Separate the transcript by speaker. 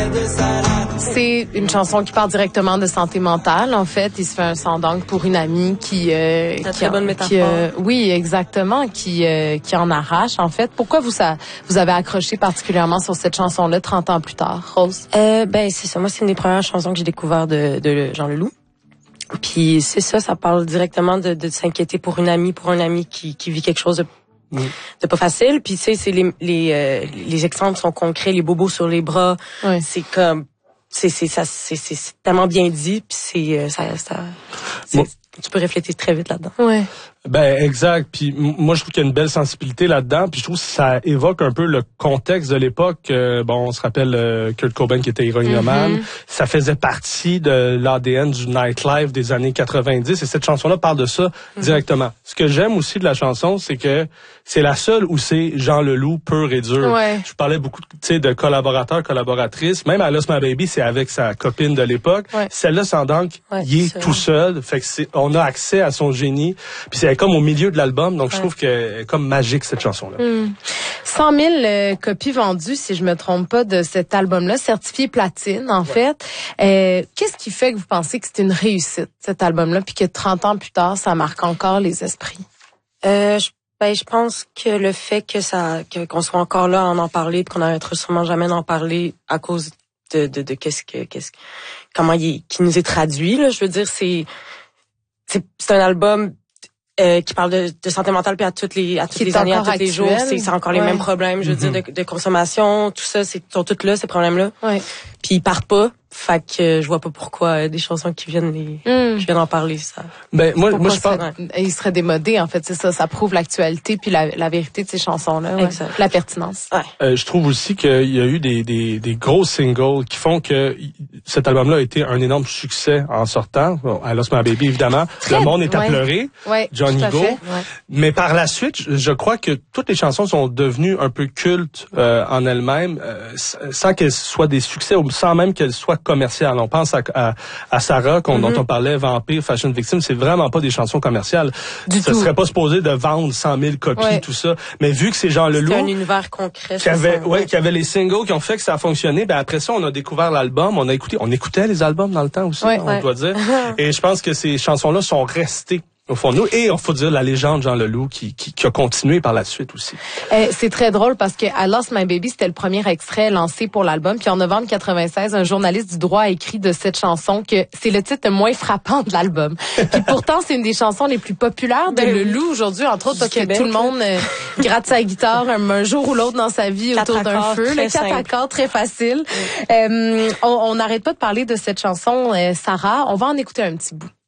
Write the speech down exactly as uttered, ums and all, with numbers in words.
Speaker 1: C'est une chanson qui parle directement de santé mentale. En fait, il se fait un sang-d'encre pour une amie qui... Euh,
Speaker 2: C'est une
Speaker 1: qui
Speaker 2: très
Speaker 1: en,
Speaker 2: bonne métaphore.
Speaker 1: Qui, euh, oui, exactement, qui euh, qui en arrache, en fait. Pourquoi vous ça, vous avez accroché particulièrement sur cette chanson-là trente ans plus tard, Rose?
Speaker 2: Euh, ben, c'est ça. Moi, c'est une des premières chansons que j'ai découvert de, de Jean Leloup. Puis c'est ça, ça parle directement de, de s'inquiéter pour une amie, pour un ami qui, qui vit quelque chose de... Mm. C'est pas facile, puis tu sais, c'est les les euh, les exemples sont concrets, les bobos sur les bras,
Speaker 1: oui.
Speaker 2: c'est comme c'est c'est ça c'est c'est tellement bien dit, puis c'est euh, ça ça
Speaker 3: bon.
Speaker 2: Tu peux réfléchir très vite là-dedans.
Speaker 1: Ouais.
Speaker 3: Ben exact. Puis moi je trouve qu'il y a une belle sensibilité là-dedans. Puis je trouve que ça évoque un peu le contexte de l'époque. Euh, bon, on se rappelle euh, Kurt Cobain qui était héroïnomane. Mm-hmm. Ça faisait partie de l'A D N du nightlife des années quatre-vingt-dix. Et cette chanson-là parle de ça mm-hmm. directement. Ce que j'aime aussi de la chanson, c'est que c'est la seule où c'est Jean Leloup pur et dur.
Speaker 1: Ouais.
Speaker 3: Je parlais beaucoup, tu sais, de collaborateurs, collaboratrices. Même à Lost My Baby, c'est avec sa copine de l'époque. Ouais. Celle-là, sans donc,
Speaker 2: ouais,
Speaker 3: il est tout seul. Fait que c'est, on a accès à son génie. Puis c'est comme au milieu de l'album, donc ouais. je trouve que comme magique cette chanson-là.
Speaker 1: Mm. cent mille euh, copies vendues, si je me trompe pas, de cet album-là, certifié platine, en ouais. fait. Euh, qu'est-ce qui fait que vous pensez que c'est une réussite, cet album-là, puis que trente ans plus tard, ça marque encore les esprits?
Speaker 2: Euh, je, ben, je pense que le fait que ça, que, qu'on soit encore là à en, en parler, puis qu'on n'arrêtera sûrement jamais d'en parler à cause de, de, de qu'est-ce que, qu'est-ce, comment il, qui nous est traduit, là. Je veux dire, c'est, c'est, c'est un album Euh, qui parle de, de santé mentale puis à toutes les à toutes les années, à tous les jours, c'est, c'est encore les ouais. mêmes problèmes, je veux mm-hmm. dire, de, de consommation, tout ça, c'est sont toutes là ces problèmes-là.
Speaker 1: Ouais.
Speaker 2: Puis ils partent pas, fait que euh, je vois pas pourquoi euh, des chansons qui viennent les, mm. je viens d'en parler ça.
Speaker 3: Ben moi, moi je pense,
Speaker 1: il serait démodé en fait, c'est ça, ça prouve l'actualité puis la, la vérité de ces chansons-là, ouais. la pertinence.
Speaker 2: Ouais.
Speaker 3: Euh, je trouve aussi qu'il y a eu des des des gros singles qui font que cet album-là a été un énorme succès en sortant. Bon, I Lost My Baby évidemment, Très, le monde est à
Speaker 1: ouais.
Speaker 3: pleurer.
Speaker 1: Ouais.
Speaker 3: Johnny Go.
Speaker 1: Ouais.
Speaker 3: Mais par la suite, je crois que toutes les chansons sont devenues un peu cultes euh, en elles-mêmes, euh, sans qu'elles soient des succès, ou sans même qu'elles soient commerciales. On pense à, à, à Sarah, qu'on, mm-hmm. dont on parlait, Vampire, Fashion Victim, c'est vraiment pas des chansons commerciales.
Speaker 1: Du
Speaker 3: ça
Speaker 1: tout.
Speaker 3: serait pas supposé de vendre cent mille copies,
Speaker 1: ouais.
Speaker 3: tout ça. Mais vu que c'est Jean Leloup...
Speaker 2: C'est un univers concret.
Speaker 3: Qui avait, ouais, qui avait les singles qui ont fait que ça a fonctionné, ben après ça, on a découvert l'album, on a écouté, on écoutait les albums dans le temps aussi,
Speaker 1: ouais,
Speaker 3: on
Speaker 1: ouais.
Speaker 3: doit dire. Et je pense que ces chansons-là sont restées au fond de nous. Et il faut dire la légende Jean Leloup qui, qui, qui a continué par la suite aussi.
Speaker 1: Euh, c'est très drôle parce que I Lost My Baby, c'était le premier extrait lancé pour l'album. Puis en novembre quatre-vingt-seize, un journaliste du droit a écrit de cette chanson que c'est le titre le moins frappant de l'album. Puis pourtant, c'est une des chansons les plus populaires de Leloup aujourd'hui, entre autres parce que tout le monde euh, gratte sa guitare un, un jour ou l'autre dans sa vie
Speaker 2: quatre
Speaker 1: autour d'un feu. Le quatre accords, très facile. Euh, on n'arrête pas de parler de cette chanson, euh, Sarah. On va en écouter un petit bout.